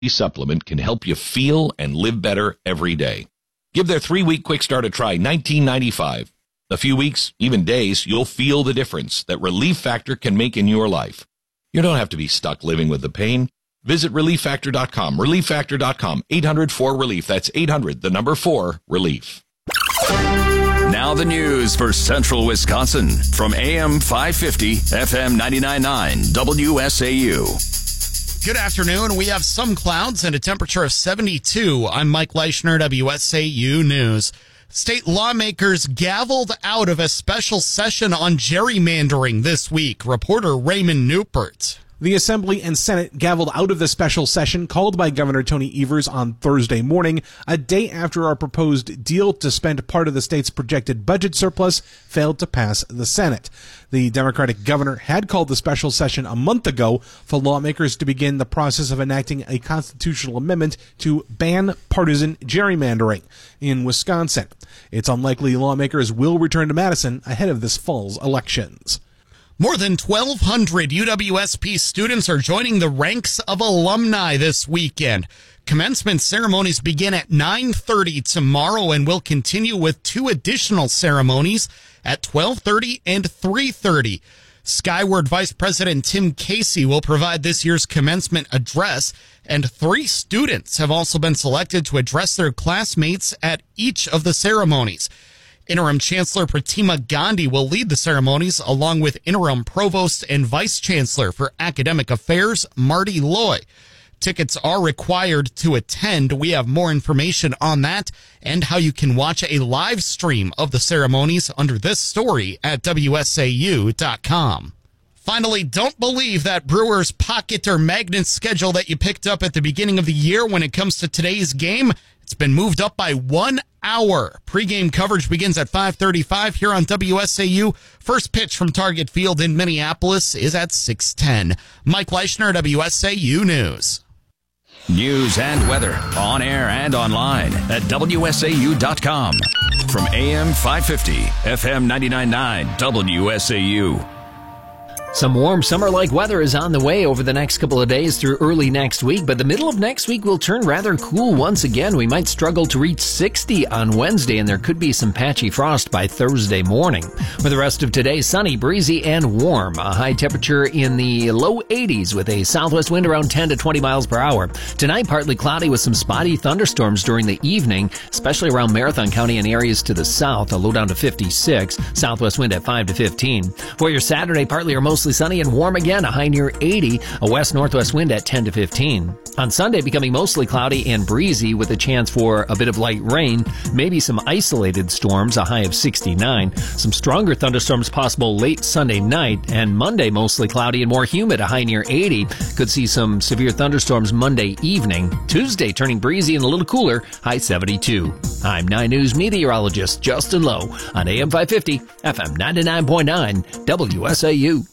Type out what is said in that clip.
supplement can help you feel and live better every day. Give their 3-week quick start a try, $19.95. A few weeks, even days, you'll feel the difference that Relief Factor can make in your life. You don't have to be stuck living with the pain. Visit ReliefFactor.com, ReliefFactor.com, 800-4-RELIEF. That's 800-4-RELIEF. Now the news for Central Wisconsin from AM 550, FM 99.9, WSAU. Good afternoon. We have some clouds and a temperature of 72. I'm Mike Leischner, WSAU News. State lawmakers gavelled out of a special session on gerrymandering this week. Reporter Raymond Newport. The Assembly and Senate gavelled out of the special session called by Governor Tony Evers on Thursday morning, a day after our proposed deal to spend part of the state's projected budget surplus failed to pass the Senate. The Democratic governor had called the special session a month ago for lawmakers to begin the process of enacting a constitutional amendment to ban partisan gerrymandering in Wisconsin. It's unlikely lawmakers will return to Madison ahead of this fall's elections. More than 1,200 UWSP students are joining the ranks of alumni this weekend. Commencement ceremonies begin at 9:30 tomorrow and will continue with 2 additional ceremonies at 12:30 and 3:30. Skyward Vice President Tim Casey will provide this year's commencement address, and 3 students have also been selected to address their classmates at each of the ceremonies. Interim Chancellor Pratima Gandhi will lead the ceremonies, along with Interim Provost and Vice Chancellor for Academic Affairs, Marty Loy. Tickets are required to attend. We have more information on that and how you can watch a live stream of the ceremonies under this story at WSAU.com. Finally, don't believe that Brewers pocket or magnet schedule that you picked up at the beginning of the year when it comes to today's game. It's been moved up by 1 hour. Pre-game coverage begins at 5:35 here on WSAU. First pitch from Target Field in Minneapolis is at 6:10. Mike Leischner, WSAU News. News and weather on air and online at WSAU.com. From AM 550, FM 99.9, WSAU. Some warm summer-like weather is on the way over the next couple of days through early next week, but the middle of next week will turn rather cool once again. We might struggle to reach 60 on Wednesday, and there could be some patchy frost by Thursday morning. For the rest of today, sunny, breezy, and warm. A high temperature in the low 80s with a southwest wind around 10 to 20 miles per hour. Tonight, partly cloudy with some spotty thunderstorms during the evening, especially around Marathon County and areas to the south, a low down to 56, southwest wind at 5 to 15. For your Saturday, partly or mostly sunny and warm again, a high near 80, a west-northwest wind at 10 to 15. On Sunday, becoming mostly cloudy and breezy with a chance for a bit of light rain, maybe some isolated storms, a high of 69. Some stronger thunderstorms possible late Sunday night, and Monday mostly cloudy and more humid, a high near 80. Could see some severe thunderstorms Monday evening. Tuesday turning breezy and a little cooler, high 72. I'm 9 News meteorologist Justin Lowe on AM 550, FM 99.9, WSAU.